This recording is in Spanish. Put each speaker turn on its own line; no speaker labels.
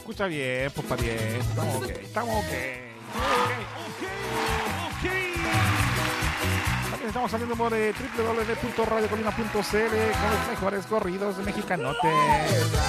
escucha bien, pues para bien. Estamos ok, estamos ok. También estamos saliendo por www.radiocolina.cl con los mejores corridos de Mexicanote.